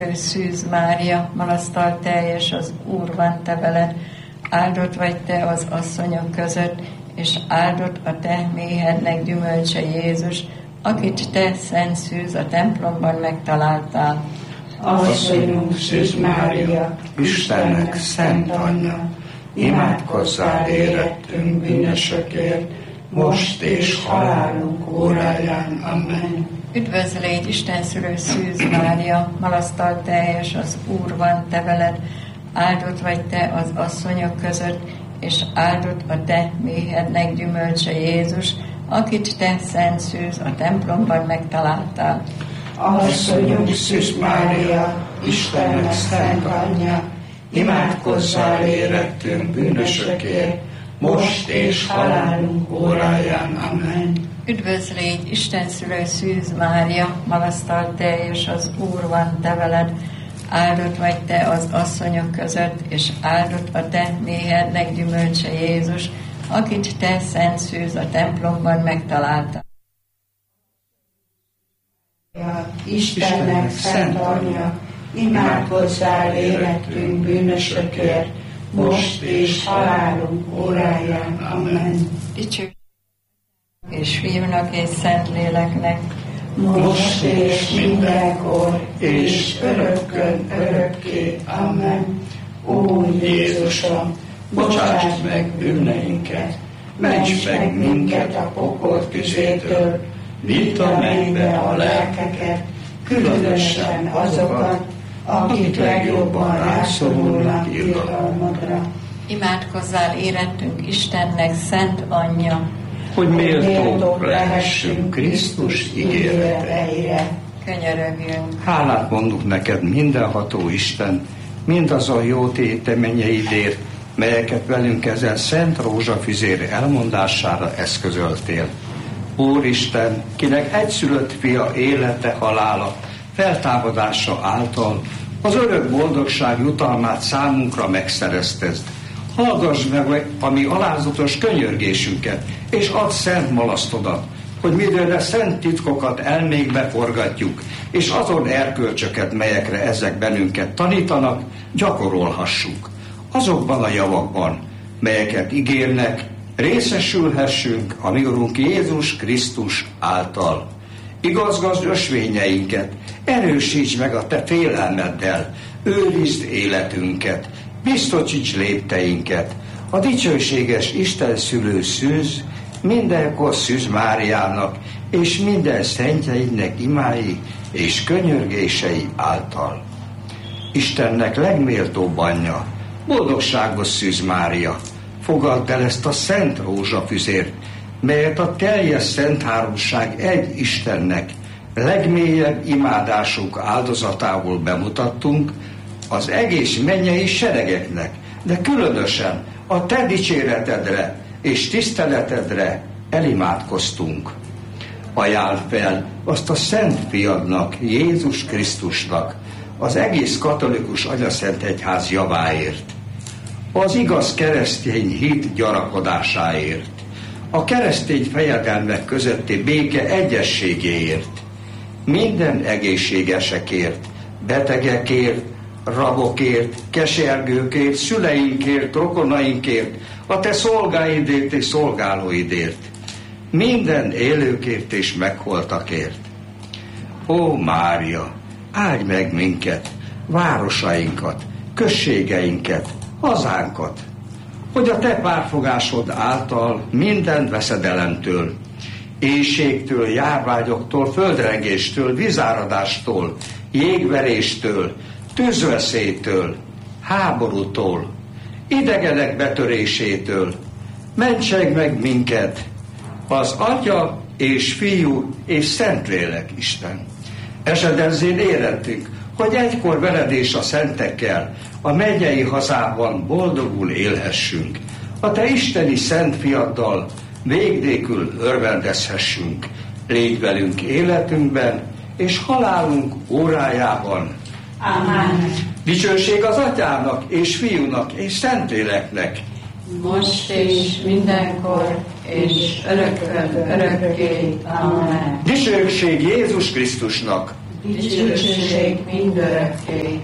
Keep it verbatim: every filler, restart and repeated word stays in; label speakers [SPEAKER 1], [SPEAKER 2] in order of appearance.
[SPEAKER 1] Szűz Mária, malasztal teljes, az Úr van te veled, áldott vagy te az asszonyok között, és áldott a te méhednek gyümölcse Jézus, akit te, Szent Szűz, a templomban megtaláltál.
[SPEAKER 2] Asszonyunk Szűz Mária, Istennek szent anyja, imádkozzál érettünk bűnösökért, most és halálunk óráján. Amen.
[SPEAKER 1] Üdvözl légy, Isten szülő Szűz Mária, malasztal teljes, az Úr van te veled, áldott vagy te az asszonyok között, és áldott a te méhednek gyümölcse Jézus, akit te, Szent Szűz, a templomban megtaláltál.
[SPEAKER 2] Asszonyunk Szűz Mária, Istennek szent anyja, imádkozzál érettünk bűnösökért, most és halálunk óráján. Amen.
[SPEAKER 1] Üdvözl légy, Isten szülő Szűz Mária, malasztal teljes, az Úr van te veled, áldott vagy te az asszonyok között, és áldott a te méhednek gyümölcse Jézus, akit te, Szent Szűz, a templomban megtaláltál.
[SPEAKER 2] Istennek szent anyja, imádkozzál érettünk bűnösökért, most és halálunk óráján. Amen.
[SPEAKER 1] Dicső és Fiúnak és Szentléleknek,
[SPEAKER 2] most és mindenkor, és örökkön örökké. Amen. Ó Jézusom, bocsáss meg bűneinket, ments meg minket a pokol tüzétől, vidd a mennybe a lelkeket, különösen azokat, akik legjobban rászorulnak irgalmadra.
[SPEAKER 1] Imádkozzál érettünk Istennek szent anyja,
[SPEAKER 2] hogy méltók lehessünk Krisztus ígéreteire.
[SPEAKER 1] Könyörögjünk.
[SPEAKER 3] Hálát mondunk neked, mindenható Isten, mindazon jó téteményeidért, melyeket velünk ezen Szent Rózsafüzér elmondására eszközöltél. Úristen, kinek egyszülött fia élete, halála, feltámadása által az örök boldogság jutalmát számunkra megszereztezd. Hallgass meg a mi alázatos könyörgésünket, és add szent malasztodat, hogy midőn a szent titkokat elmékbe forgatjuk, és azon erkölcsöket, melyekre ezek bennünket tanítanak, gyakorolhassuk. Azokban a javakban, melyeket ígérnek, részesülhessünk a mi Urunk Jézus Krisztus által. Igazgasd ösvényeinket, erősíts meg a te félelmeddel, őrizd életünket, biztosíts lépteinket. A dicsőséges Isten szülő Szűz, mindenkor Szűz Máriának és minden szentjeinek imái és könyörgései által. Istennek legméltóbb anyja, boldogságos Szűz Mária, fogadd el ezt a szent rózsafüzért, melyet a teljes szent háromság egy Istennek legmélyebb imádásunk áldozatául bemutattunk, az egész mennyei seregeknek, de különösen a te dicséretedre és tiszteletedre elimádkoztunk. Ajánld fel azt a Szent Fiadnak, Jézus Krisztusnak, az egész katolikus Anyaszent Egyház javáért, az igaz keresztény hit gyarapodásáért, a keresztény fejedelmek közötti béke egyességéért, minden egészségesekért, betegekért, rabokért, kesergőkért, szüleinkért, rokonainkért, a te szolgáidért és szolgálóidért, minden élőkért és megholtakért. Ó Mária, áldj meg minket, városainkat, községeinket, hazánkat, hogy a te párfogásod által minden veszedelemtől, éhségtől, járványoktól, földrengéstől, vízáradástól, jégveréstől, tűzveszélytől, háborútól, idegenek betörésétől mentsen meg minket, az Atya és Fiú és Szentlélek Isten. Esedezzél érettünk, hogy egykor veled és a szentekkel a mennyei hazában boldogul élhessünk. A te isteni szent fiaddal vég nélkül örvendezhessünk. Légy velünk életünkben és halálunk órájában.
[SPEAKER 2] Amen.
[SPEAKER 3] Dicsőség az Atyának és Fiúnak és Szentléleknek.
[SPEAKER 1] Most és mindenkor és örökkön örökké. Amen.
[SPEAKER 3] Dicsőség Jézus Krisztusnak.
[SPEAKER 2] dicsőség mindörökké.